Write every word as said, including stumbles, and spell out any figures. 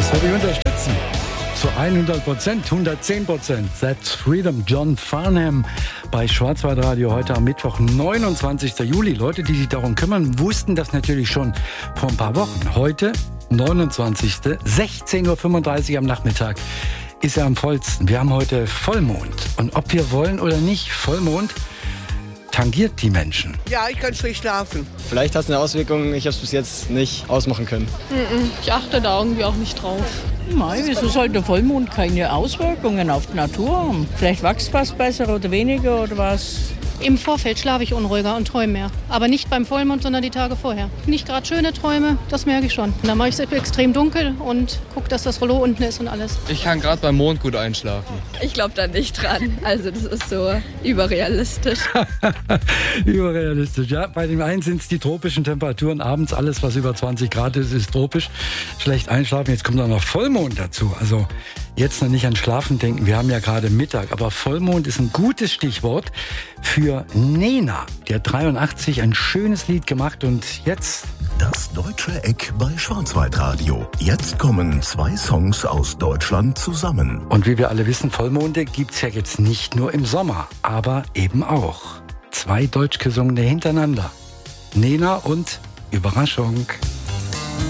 Das würde ich unterstützen. Zu hundert Prozent, hundertzehn Prozent. That's Freedom. John Farnham bei Schwarzwaldradio heute am Mittwoch, neunundzwanzigsten Juli. Leute, die sich darum kümmern, wussten das natürlich schon vor ein paar Wochen. Heute, neunundzwanzigsten sechzehn Uhr fünfunddreißig am Nachmittag, ist er am vollsten. Wir haben heute Vollmond. Und ob wir wollen oder nicht, Vollmond tangiert die Menschen. Ja, ich kann schlecht schlafen. Vielleicht hat es eine Auswirkung, ich habe es bis jetzt nicht ausmachen können. Ich achte da irgendwie auch nicht drauf. Nein, wieso sollte Vollmond keine Auswirkungen auf die Natur haben? Vielleicht wächst was besser oder weniger oder was? Im Vorfeld schlafe ich unruhiger und träume mehr. Aber nicht beim Vollmond, sondern die Tage vorher. Nicht gerade schöne Träume, das merke ich schon. Und dann mache ich es extrem dunkel und gucke, dass das Rollo unten ist und alles. Ich kann gerade beim Mond gut einschlafen. Ich glaube da nicht dran. Also das ist so überrealistisch. Überrealistisch, ja. Bei dem einen sind es die tropischen Temperaturen. Abends alles, was über zwanzig Grad ist, ist tropisch. Schlecht einschlafen. Jetzt kommt auch noch Vollmond dazu. Also jetzt noch nicht an Schlafen denken. Wir haben ja gerade Mittag. Aber Vollmond ist ein gutes Stichwort für Nena. Die hat dreiundachtzig ein schönes Lied gemacht und jetzt... Das Deutsche Eck bei Schwarzwaldradio. Jetzt kommen zwei Songs aus Deutschland zusammen. Und wie wir alle wissen, Vollmonde gibt's ja jetzt nicht nur im Sommer, aber eben auch. Zwei deutsch gesungene hintereinander. Nena und Überraschung.